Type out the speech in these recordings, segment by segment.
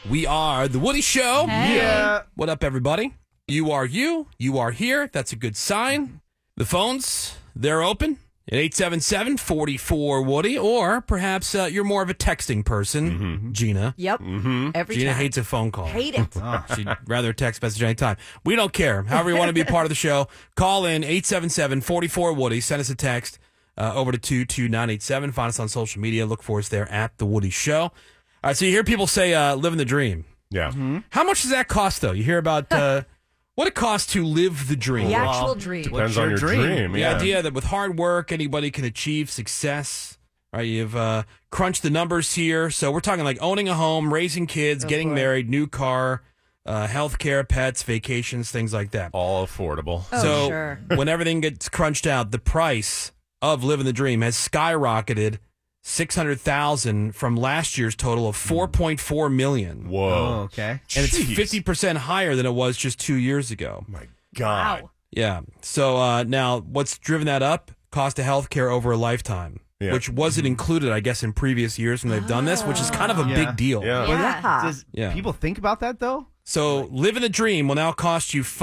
We are The Woody Show. Hey. Yeah. What up, everybody? You are you. You are here. That's a good sign. The phones, they're open at 877-44-WOODY, or perhaps you're more of a texting person, Gina. Yep. Every Gina time. hates a phone call. Hate it. She'd rather text message anytime. We don't care. However you want to be a part of the show, call in 877-44-WOODY. Send us a text over to 22987. Find us on social media. Look for us there at The Woody Show. All right, so you hear people say living the dream. Yeah. How much does that cost, though? You hear about what it costs to live the dream. The actual dream. Depends What's on your your dream? dream. The Yeah. idea that with hard work, anybody can achieve success. Right? You've crunched the numbers here. So we're talking like owning a home, raising kids, getting boy. married, new car, healthcare, pets, vacations, things like that. All affordable. Oh, So sure. when everything gets crunched out, the price of living the dream has skyrocketed $600,000 from last year's total of $4.4 million. Whoa. Oh, okay. And it's Jeez. 50% higher than it was just 2 years ago. My God. Wow. Yeah. So now what's driven that up? Cost of healthcare over a lifetime, Yeah. which wasn't included, I guess, in previous years when they've done this, which is kind of a Yeah. big deal. Yeah. Yeah. Does Yeah. people think about that, though? So living the dream will now cost you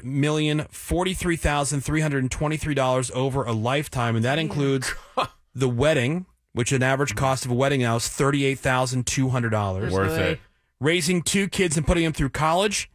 $5,043,323 over a lifetime, and that includes the wedding, which an average cost of a wedding now is $38,200. Worth it. Raising 2 kids and putting them through college,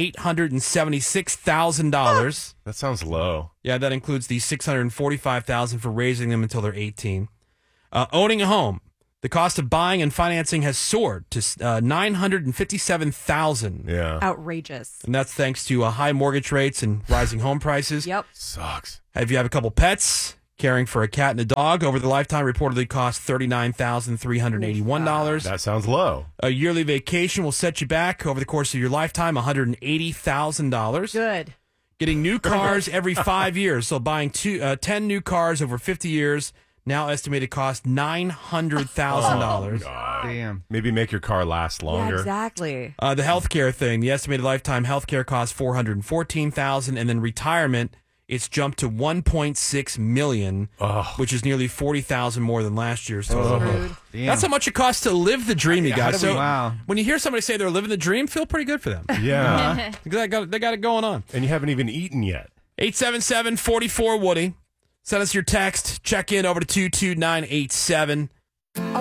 $876,000. That sounds low. Yeah, that includes the $645,000 for raising them until they're 18. Owning a home, the cost of buying and financing has soared to $957,000, Yeah. Outrageous. and that's thanks to high mortgage rates and rising home prices. Yep. Sucks. If you have a couple pets, caring for a cat and a dog over the lifetime reportedly costs $39,381. That sounds low. A yearly vacation will set you back over the course of your lifetime $180,000. Good. Getting new cars every 5 years. So buying 10 new cars over 50 years, now estimated cost $900,000. God. Damn. Maybe make your car last longer. Yeah, exactly. The healthcare thing, the estimated lifetime healthcare costs $414,000, and then retirement, it's jumped to $1.6 million, which is nearly $40,000 more than last year's total. Screwed. Damn. That's how much it costs to live the dream, you guys. So Wow. when you hear somebody say they're living the dream, feel pretty good for them. Yeah. they got it going on. And you haven't even eaten yet. 877-44-WOODY. Send us your text. Check in over to 22987.